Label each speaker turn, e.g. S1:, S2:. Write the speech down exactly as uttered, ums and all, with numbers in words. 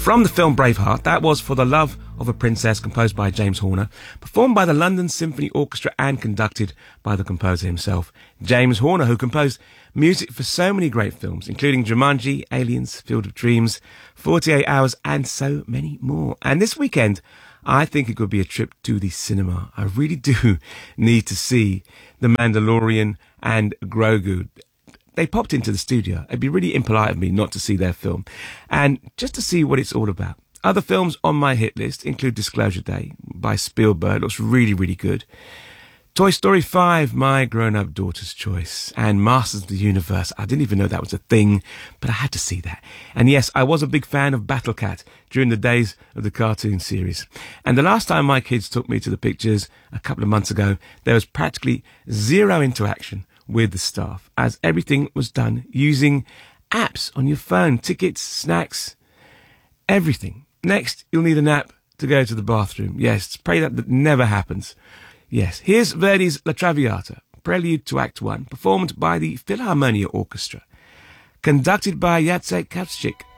S1: From the film Braveheart, that was For the Love of a Princess, composed by James Horner, performed by the London Symphony Orchestra and conducted by the composer himself, James Horner, who composed music for so many great films, including Jumanji, Aliens, Field of Dreams, forty-eight hours, and so many more. And this weekend, I think it could be a trip to the cinema. I really do need to see The Mandalorian and Grogu. They popped into the studio. It'd be really impolite of me not to see their film and just to see what it's all about. Other films on my hit list include Disclosure Day by Spielberg. Looks really, really good. Toy Story five, my grown-up daughter's choice. And Masters of the Universe. I didn't even know that was a thing, but I had to see that. And yes, I was a big fan of Battle Cat during the days of the cartoon series. And the last time my kids took me to the pictures, a couple of months ago, there was practically zero interaction with the staff, as everything was done using apps on your phone, tickets, snacks, everything. Next, you'll need an app to go to the bathroom. Yes, pray that that never happens. Yes, here's Verdi's La Traviata, prelude to Act One, performed by the Philharmonia Orchestra, conducted by Jacek Kawczyk.